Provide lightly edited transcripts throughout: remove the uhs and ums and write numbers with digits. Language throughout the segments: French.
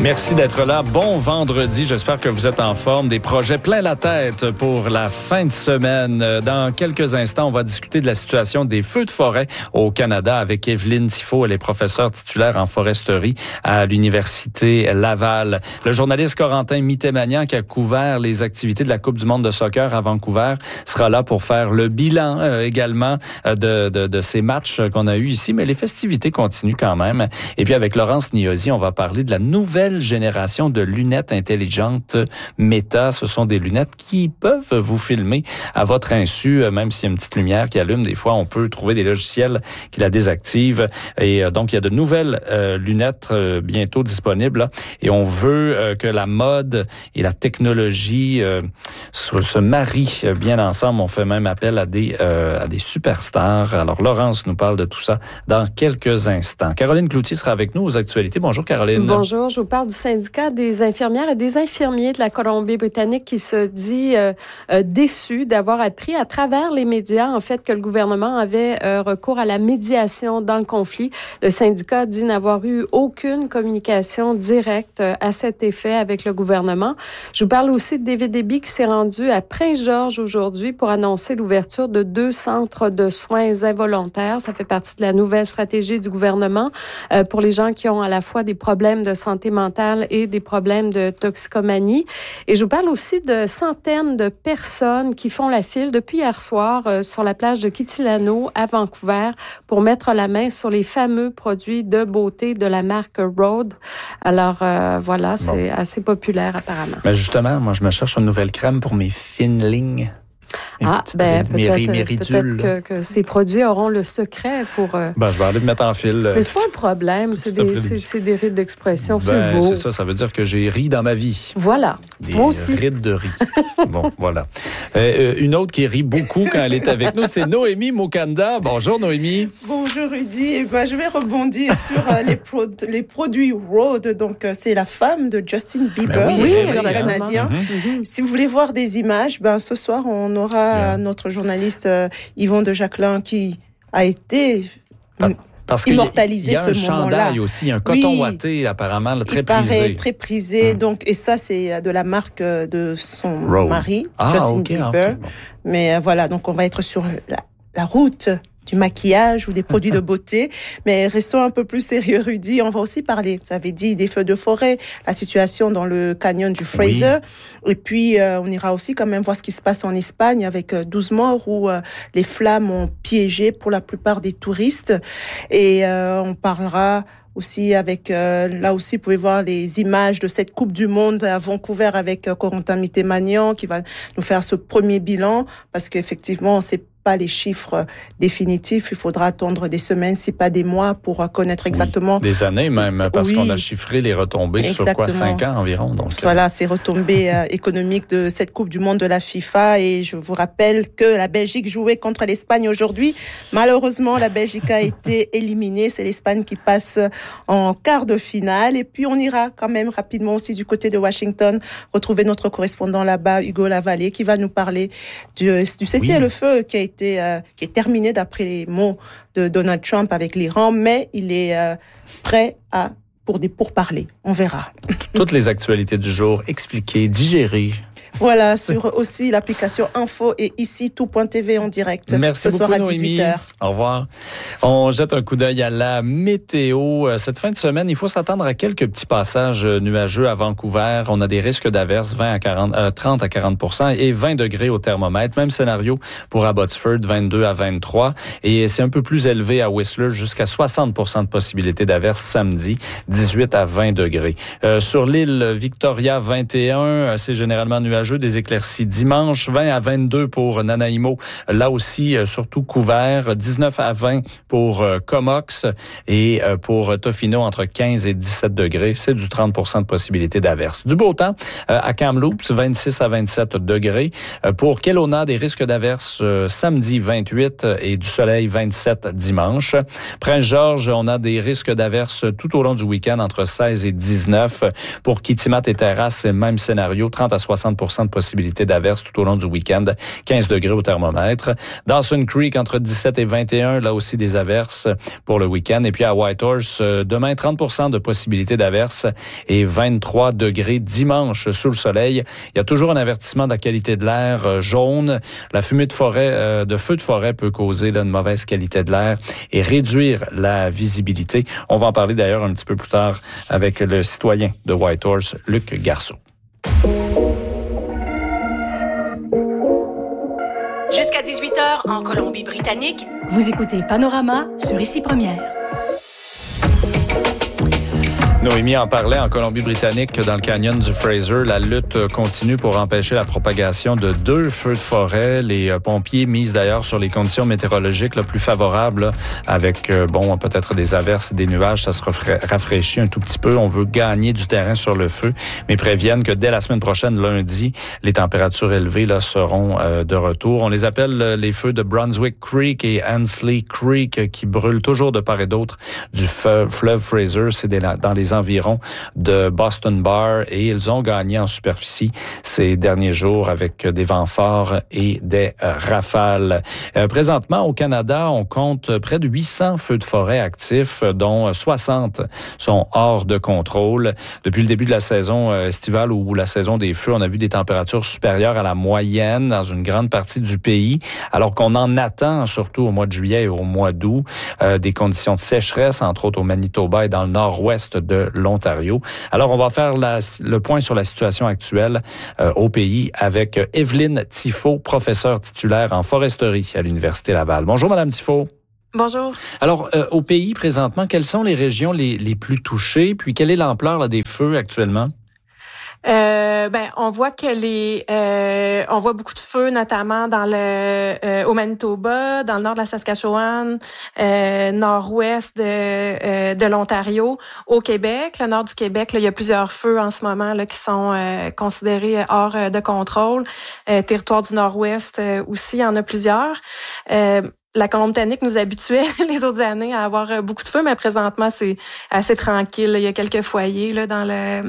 Merci d'être là. Bon vendredi. J'espère que vous êtes en forme. Des projets plein la tête pour la fin de semaine. Dans quelques instants, on va discuter de la situation des feux de forêt au Canada avec Evelyne Tifo. Elle est professeure titulaire en foresterie à l'Université Laval. Le journaliste Corentin Mitemanian, qui a couvert les activités de la Coupe du monde de soccer à Vancouver, sera là pour faire le bilan également de ces matchs qu'on a eus ici. Mais les festivités continuent quand même. Et puis avec Laurence Niosi, on va parler de la nouvelle génération de lunettes intelligentes Meta. Ce sont des lunettes qui peuvent vous filmer à votre insu, même s'il y a une petite lumière qui allume. Des fois, on peut trouver des logiciels qui la désactivent. Et donc, il y a de nouvelles lunettes bientôt disponibles. Là. Et on veut que la mode et la technologie se marient bien ensemble. On fait même appel à des superstars. Alors, Laurence nous parle de tout ça dans quelques instants. Caroline Cloutier sera avec nous aux actualités. Bonjour, Caroline. Bonjour, je vous parle du syndicat des infirmières et des infirmiers de la Colombie-Britannique qui se dit déçu d'avoir appris à travers les médias, en fait, que le gouvernement avait recours à la médiation dans le conflit. Le syndicat dit n'avoir eu aucune communication directe à cet effet avec le gouvernement. Je vous parle aussi de David Eby qui s'est rendu à Prince-Georges aujourd'hui pour annoncer l'ouverture de 2 centres de soins involontaires. Ça fait partie de la nouvelle stratégie du gouvernement pour les gens qui ont à la fois des problèmes de santé mentale et des problèmes de toxicomanie. Et je vous parle aussi de centaines de personnes qui font la file depuis hier soir sur la plage de Kitilano à Vancouver pour mettre la main sur les fameux produits de beauté de la marque Rhode. Alors voilà, c'est assez populaire apparemment. Mais justement, moi je me cherche une nouvelle crème pour mes fines lignes. Peut-être que ces produits auront le secret pour... je vais aller me mettre en fil. Mais c'est pas un problème, c'est des rides d'expression, c'est beau. C'est ça veut dire que j'ai ri dans ma vie. Voilà, moi aussi. Des rides de riz. Bon, voilà. Une autre qui rit beaucoup quand elle est avec nous, c'est Noémie Mokanda. Bonjour Noémie. Bonjour Rudy. Je vais rebondir sur les produits Rhode. Donc, c'est la femme de Justin Bieber, le Canadien. Si vous voulez voir des images, ce soir, on aura notre journaliste Yvon de Jacquelin qui a été immortalisé ce moment-là. Il y a un chandail aussi, un coton ouaté apparemment très prisé. Très prisé. Donc, et ça, c'est de la marque de son mari, Justin Bieber. Bon. Mais voilà, donc on va être sur la route du maquillage ou des produits de beauté. Mais restons un peu plus sérieux, Rudy. On va aussi parler, vous avez dit, des feux de forêt, la situation dans le canyon du Fraser. Oui. Et puis, on ira aussi quand même voir ce qui se passe en Espagne avec 12 morts où les flammes ont piégé pour la plupart des touristes. Et on parlera aussi avec, là aussi, vous pouvez voir les images de cette Coupe du Monde à Vancouver avec Corentin Mitemanian qui va nous faire ce premier bilan parce qu'effectivement, c'est pas les chiffres définitifs. Il faudra attendre des semaines, si pas des mois, pour connaître exactement. Des années même, parce qu'on a chiffré les retombées sur 5 ans environ. Donc voilà, c'est retombées économiques de cette Coupe du Monde de la FIFA. Et je vous rappelle que la Belgique jouait contre l'Espagne aujourd'hui. Malheureusement, la Belgique a été éliminée. C'est l'Espagne qui passe en quart de finale. Et puis, on ira quand même rapidement aussi du côté de Washington retrouver notre correspondant là-bas, Hugo Lavallée, qui va nous parler du cessez-le-feu qui est terminé d'après les mots de Donald Trump avec l'Iran, mais il est prêt pour des pourparlers. On verra. Toutes les actualités du jour expliquées, digérées. Voilà, sur aussi l'application Info et ici tout.tv en direct. Merci ce soir beaucoup, à 18h. Au revoir. On jette un coup d'œil à la météo. Cette fin de semaine, il faut s'attendre à quelques petits passages nuageux à Vancouver. On a des risques d'averses 30 à 40% et 20 degrés au thermomètre. Même scénario pour Abbotsford, 22 à 23. Et c'est un peu plus élevé à Whistler, jusqu'à 60% de possibilité d'averses samedi, 18 à 20 degrés. Sur l'île Victoria, 21, c'est généralement nuageux. Des éclaircies dimanche, 20 à 22 pour Nanaimo, là aussi surtout couvert, 19 à 20 pour Comox et pour Tofino entre 15 et 17 degrés, c'est du 30% de possibilité d'averse. Du beau temps à Kamloops, 26 à 27 degrés. Pour Kelowna, des risques d'averse samedi 28 et du soleil 27 dimanche. Prince-Georges, on a des risques d'averse tout au long du week-end entre 16 et 19. Pour Kitimat et Terrasse, c'est le même scénario, 30 à 60% de possibilité d'averse tout au long du week-end. 15 degrés au thermomètre. Dawson Creek, entre 17 et 21, là aussi des averses pour le week-end. Et puis à Whitehorse, demain, 30 de possibilité d'averse et 23 degrés dimanche sous le soleil. Il y a toujours un avertissement de la qualité de l'air jaune. La fumée de forêt, de feux de forêt peut causer là, une mauvaise qualité de l'air et réduire la visibilité. On va en parler d'ailleurs un petit peu plus tard avec le citoyen de Whitehorse, Luc Garceau. Jusqu'à 18h en Colombie-Britannique, vous écoutez Panorama sur Ici Première. Noémie en parlait en Colombie-Britannique, dans le canyon du Fraser. La lutte continue pour empêcher la propagation de 2 feux de forêt. Les pompiers misent d'ailleurs sur les conditions météorologiques plus favorables, avec peut-être des averses et des nuages. Ça se rafraîchit un tout petit peu. On veut gagner du terrain sur le feu, mais préviennent que dès la semaine prochaine, lundi, les températures élevées seront de retour. On les appelle les feux de Brunswick Creek et Ansley Creek, qui brûlent toujours de part et d'autre du fleuve Fraser. C'est dans les environs de Boston Bar et ils ont gagné en superficie ces derniers jours avec des vents forts et des rafales. Présentement, au Canada, on compte près de 800 feux de forêt actifs, dont 60 sont hors de contrôle. Depuis le début de la saison estivale ou la saison des feux, on a vu des températures supérieures à la moyenne dans une grande partie du pays, alors qu'on en attend, surtout au mois de juillet et au mois d'août, des conditions de sécheresse, entre autres au Manitoba et dans le nord-ouest de l'Ontario. Alors, on va faire le point sur la situation actuelle au pays avec Evelyne Tifo, professeure titulaire en foresterie à l'Université Laval. Bonjour, Madame Tifo. Bonjour. Alors, au pays, présentement, quelles sont les régions les plus touchées? Puis, quelle est l'ampleur des feux actuellement? On voit que on voit beaucoup de feux, notamment dans au Manitoba, dans le nord de la Saskatchewan, nord-ouest de l'Ontario, au Québec, le nord du Québec. Là, il y a plusieurs feux en ce moment qui sont considérés hors de contrôle. Territoire du nord-ouest aussi, il y en a plusieurs. La Colombie-Britannique nous habituait les autres années à avoir beaucoup de feux, mais présentement, c'est assez tranquille. Il y a quelques foyers dans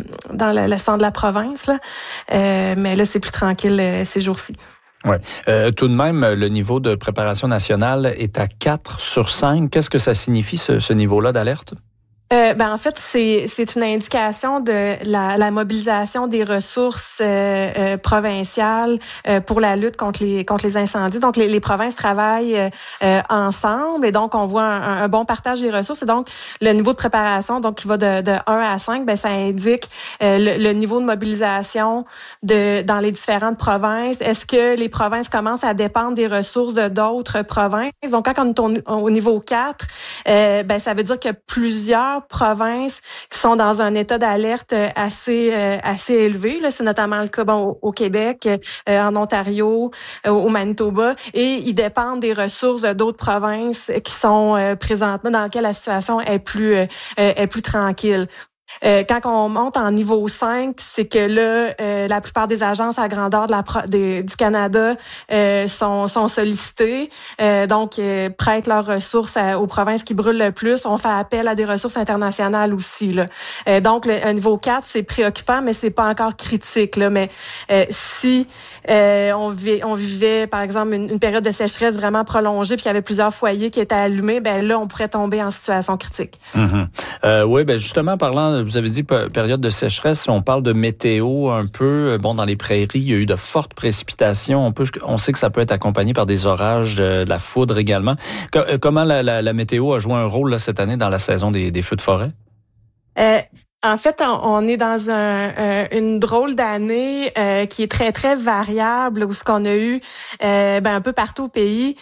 le centre de la province, mais là, c'est plus tranquille ces jours-ci. Oui. Tout de même, le niveau de préparation nationale est à 4 sur 5. Qu'est-ce que ça signifie, ce niveau-là d'alerte? En fait, c'est une indication de la mobilisation des ressources provinciales pour la lutte contre les incendies. Donc, les provinces travaillent ensemble et donc on voit un bon partage des ressources. Et donc, le niveau de préparation, donc qui va de 1 à 5, ça indique le niveau de mobilisation dans les différentes provinces. Est-ce que les provinces commencent à dépendre des ressources de d'autres provinces? Donc, quand on est au niveau 4, ça veut dire que plusieurs provinces qui sont dans un état d'alerte assez élevé. Là, c'est notamment le cas au Québec, en Ontario, au Manitoba, et ils dépendent des ressources d'autres provinces qui sont présentement dans lesquelles la situation est plus tranquille. Quand on monte en niveau 5, c'est que là, la plupart des agences à grandeur du Canada sont sollicitées, donc prêtent leurs ressources aux provinces qui brûlent le plus. On fait appel à des ressources internationales aussi. Là. Donc, un niveau 4, c'est préoccupant, mais c'est pas encore critique. Là. Mais si on vivait, par exemple, une période de sécheresse vraiment prolongée, puis qu'il y avait plusieurs foyers qui étaient allumés, là, on pourrait tomber en situation critique. Mm-hmm. Oui, justement, parlant, vous avez dit période de sécheresse, on parle de météo un peu. Dans les prairies, il y a eu de fortes précipitations. On sait que ça peut être accompagné par des orages, de la foudre également. Comment la météo a joué un rôle là, cette année dans la saison des feux de forêt? En fait, on est dans une drôle d'année qui est très, très variable, où ce qu'on a eu un peu partout au pays,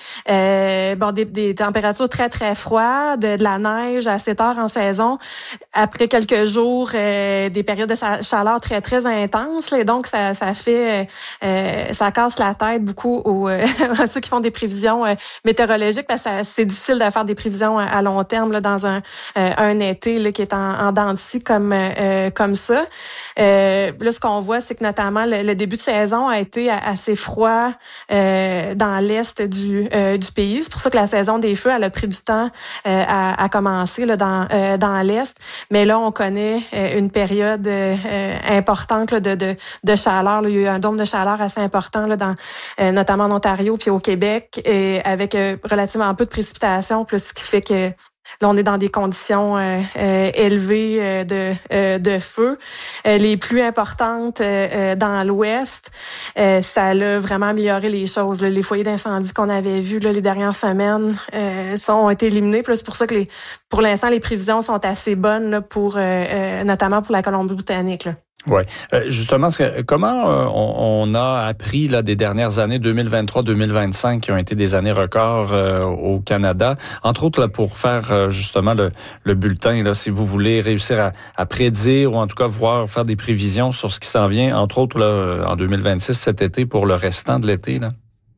des températures très, très froides, de la neige à 7 heures en saison, après quelques jours, des périodes de chaleur très, très intenses, là, et donc ça fait ça casse la tête beaucoup à ceux qui font des prévisions météorologiques, parce que c'est difficile de faire des prévisions à long terme là, dans un été là, qui est en dents de scie comme comme ça. Là, ce qu'on voit, c'est que notamment le début de saison a été assez froid dans l'est du pays. C'est pour ça que la saison des feux, elle a pris du temps à commencer là, dans l'est. Mais là, on connaît une période importante là, de chaleur. Là. Il y a eu un dôme de chaleur assez important là, notamment en Ontario puis au Québec, avec relativement peu de précipitations, plus ce qui fait que là, on est dans des conditions élevées de feu. Les pluies importantes dans l'Ouest, ça a vraiment amélioré les choses. Là. Les foyers d'incendie qu'on avait vus là, les dernières semaines ont été éliminés. Puis là, c'est pour ça que pour l'instant, les prévisions sont assez bonnes là, notamment pour la Colombie-Britannique. Là. Oui. Justement, comment on a appris là, des dernières années 2023-2025 qui ont été des années records au Canada, entre autres là, pour faire justement le bulletin, là, si vous voulez réussir à prédire ou en tout cas faire des prévisions sur ce qui s'en vient, entre autres là, en 2026 cet été pour le restant de l'été, là?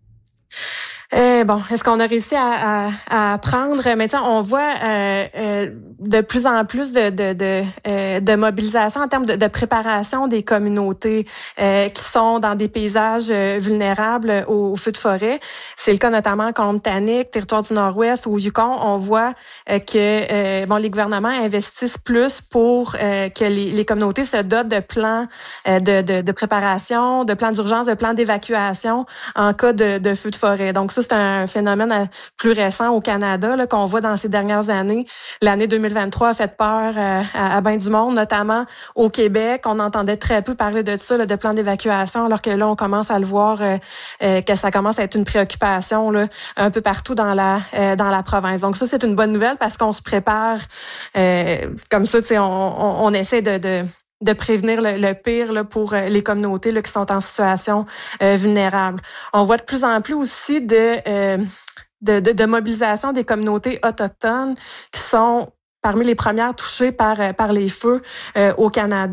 Est-ce qu'on a réussi à apprendre? Mais on voit de plus en plus de mobilisation en termes de préparation des communautés qui sont dans des paysages vulnérables aux feux de forêt. C'est le cas notamment en Colombie-Britannique, territoire du Nord-Ouest, au Yukon. On voit que les gouvernements investissent plus pour que les communautés se dotent de plans de préparation, de plans d'urgence, de plans d'évacuation en cas de feux de forêt. Donc ça, c'est un phénomène plus récent au Canada là, qu'on voit dans ces dernières années. L'année 2023 a fait peur à bien du monde, notamment au Québec. On entendait très peu parler de ça, là, de plans d'évacuation, alors que là, on commence à le voir que ça commence à être une préoccupation là, un peu partout dans la province. Donc ça, c'est une bonne nouvelle parce qu'on se prépare comme ça, tu sais, on essaie de prévenir le pire là, pour les communautés là, qui sont en situation vulnérable. On voit de plus en plus aussi de mobilisation des communautés autochtones qui sont parmi les premières touchées par les feux au Canada.